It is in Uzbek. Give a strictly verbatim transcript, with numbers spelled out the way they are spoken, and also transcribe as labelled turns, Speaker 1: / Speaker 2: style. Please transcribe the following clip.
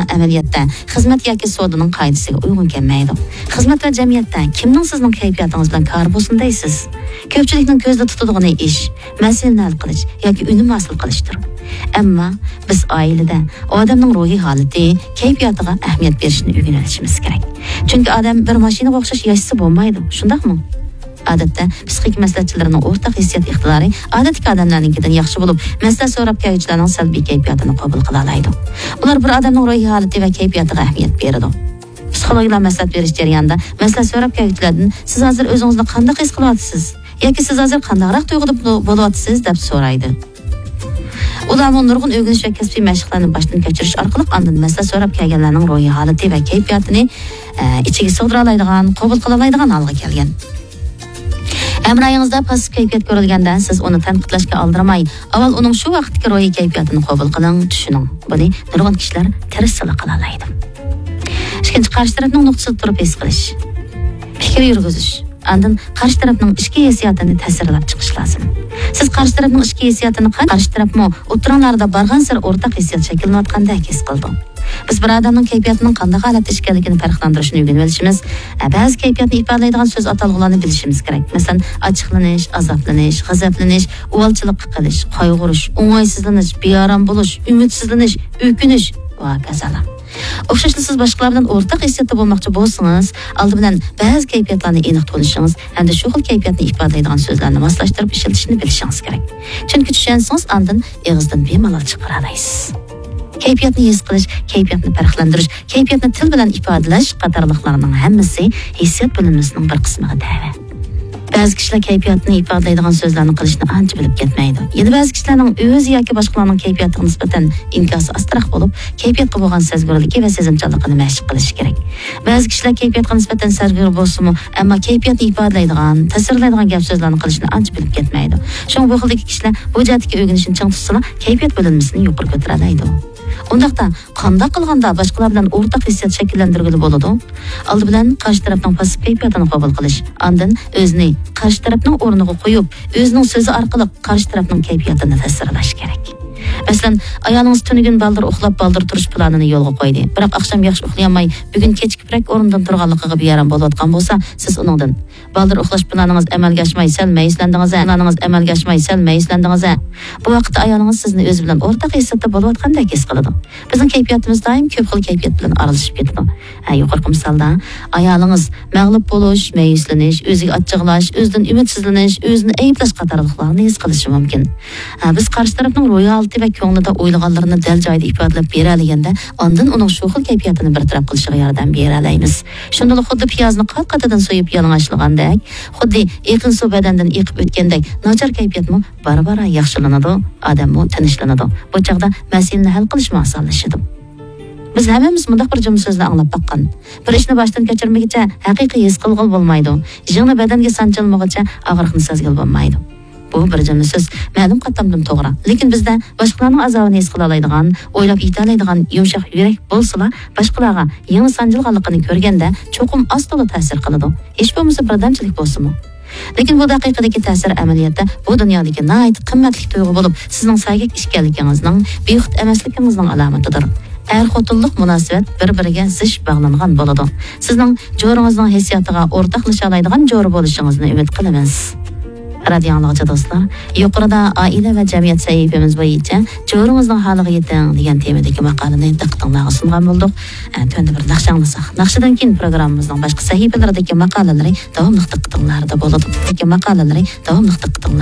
Speaker 1: amaliyotda xizmat yoki savdoning qoidasiga uyg'un kelmaydi. Xizmat va jamiyatda kimning sizning kayfiyatingiz bilan kor bo'lsin deysiz? Ko'pchilikning ko'zda tutadigan ish masalani hal qilish yoki unum hosil qilishdir. Ammo biz oilada odamning ruhiy holati, kayfiyatiga ahamiyat berishni o'rganishimiz kerak. Chunki odam bir mashinaga o'xshash yashasa bo'lmaydi, shundaqmi? Odatda psixik maslahatchilarning o'rtaq hissiyot ixtilori odatdagi odamlarninkidan yaxshi bo'lib, maslahat so'rab keluvchilarning salbiy kayfiyatini qabul qila oladi. Ular bir odamning ruhiy holati va kayfiyatiga ahamiyat beradi. Psixologlar maslahat berish jarayonida maslahat so'rab keluvchilardan siz hozir o'zingizni qanday his qilyapsiz yoki siz hozir qandayroq tuyg'uda bo'lyapsiz deb so'raydi. Ular nurg'un o'rganish va kasbiy mashqlarni boshdan kechirish orqali ondan maslahat so'rab kelganlarning ruhiy holati va kayfiyatini ichiga sig'dira oladigan, qabul qila oladigan holga kelgan. Amrayingizda pasif kayfiyat ko'rilganda siz uni tanqidlashga oldirmay, avval uning shu vaqtdagi ruhiy kayfiyatini qabul qiling, tushuning. Buni nurg'un kishilar tirishsila qila oladi. Ikkinchi, qarshi tarafning nuqtasida turib his qilish, fikr yurgizish. Ondan qarshi tarafning ichki hissiyotini ta'sirlab chiqish lozim. Siz qarshi tarafning ichki hissiyotini qarshi tarafmi o'tiringlarda borgan sir o'rtaq hissiyot shakllanayotgandek his qildi. Biz bir odamning kayfiyatining qanday holatda ekanligini farqlantirishni o'rganib olishimiz, ba'zi kayfiyatni ifodalaydigan so'z atalg'ularni bilishimiz kerak. Masalan, ochiqlanish, azoblanish, g'azablanish, uvalchilik qilish, qayg'urish, o'ng'aysizlanish, beorom bo'lish, umidsizlanish, o'kinish va kazalar. O'xshashli siz boshqalar bilan o'rtaq hissiyotda bo'lmoqchi bo'lsangiz, oldi bilan ba'zi kayfiyatlarni aniq tunishingiz hamda shu xil kayfiyatni ifodalaydigan so'zlarni moslashtirib ishlatishni bilishingiz kerak. Chunki tushunsangiz, ondan og'izdan bemalol chiqara olasiz. Kayfiyatni his qilish, kayfiyatni farqlantirish, kayfiyatni til bilan ifodalash qatorliqlarning hammasi hissiyot bilimimizning bir qismiga da'vat. Ba'zi kishilar kayfiyatni ifodalaydigan so'zlarni qilishni ancha bilib ketmaydi. Yana ba'zi kishilarning o'zi yoki boshqalarning kayfiyatiga nisbatan inkosi astroq bo'lib, kayfiyatga bo'lgan sezgirligi va sezimchanligini mashq qilish kerak. Ba'zi kishilar kayfiyatga nisbatan sezgir bo'lsa-mu, ammo kayfiyatni ifodalaydigan, ta'sirlaydigan gap so'zlarni qilishni ancha bilib ketmaydi. Shuning bu xildagi kishilar bu jihatga o'rganishni chang tutsalar, kayfiyat bilimini yuqori ko'tara oladi. Undaqda qanday qilganda boshqalar bilan o'rtaq hissiyot shakllantirgili bo'ladi? Oldi bilan qarshi tarafning pasif kayfiyatini qabul qilish, ondan o'zini qarshi tarafning o'rniga qo'yib, o'zining so'zi orqali qarshi tarafning kayfiyatini ta'sirlash kerak. Masalan, ayolingiz tunigun baldir uxlab baldir turish planini yo'lga qo'ydi. Biroq oqshom yaxshi uxlayolmay, bugun kechkiroq o'rnidan turganligiga beyaram bo'layotgan bo'lsa, siz uningdan baldir uxlash planingiz amalga oshmay, sal mayislandingiz, planingiz amalga oshmay, sal mayislandingiz. Bu vaqtda ayolingiz sizni o'zi bilan o'rtaq hissiyotda bo'layotgandek his qiladi. Bizning kayfiyatimiz doim ko'p xil kayfiyat bilan aralashib ketadi. Ha, yuqorqi misolda ayolingiz mag'lub bo'lish, mayislanish, o'ziga achchig'lash, o'zidan umidsizlanish, o'zini ayblash qatorliqlarni his qilishi mumkin. Ha, biz qarshi tarafning ro'yalti va ko'nglida o'ylaganlarini dal joyida ifodalab bera olganda, ondan uning shu xil kayfiyatini bartaraf qilishiga yordam bera olamiz. Shunda xuddi piyozni qat-qatidan so'yib yalang'ochlagandek, xuddi yaqin suv badandan eqib o'tgandek, nochar kayfiyatmi barbara yaxshilanadi, odammi tinchlanadi. Bu chaqda masalani hal qilish osonlashadi. Biz hammamiz bunday bir jumla so'zlar anglab baqqan. Bir ishni boshdan kechirmaguncha haqiqiy his qilg'il bo'lmaydi. Jingni badanga sanchilmaguncha og'riqni sezgil bo'lmaydi. Bu bir jumla so'z ma'lum qatamdan to'g'ri. Lekin bizda boshqalarning azobini his qila oladigan, o'ylab yeta oladigan yumshoq yurak bo'lsa, boshqalarga yangi sanjilganligini ko'rganda cho'qim ostola ta'sir qiladi. Hech bo'lmasa birdamchilik bo'lsin-mi? Lekin bu daqiqadagi ta'sir amaliyotda bu dunyodagi nihoyat qimmatli tuyg'u bo'lib, sizning saygak ishkanligingizning, bexud emasligingizning alomatidir. Er-xotinlik munosabat bir-biriga zich bog'langan bo'ladi. Sizning jo'ringizning hissiyotiga o'rtaqlasha oladigan jo'ri bo'lishingizni umid qilamiz. Radio anglag'chi do'stlar, yuqorida oila va jamiyat sahifamiz bo'yicha jo'ringizning holiga yeting degan temadagi maqolani diqqatingizga sungan bo'ldik. Tunda bir naqsh anglasak, naqshdan keyin programmamizning boshqa sahifalaridagi maqolalari davomli diqqatingizda bo'ladi. Maqolalari davomli diqqatingizda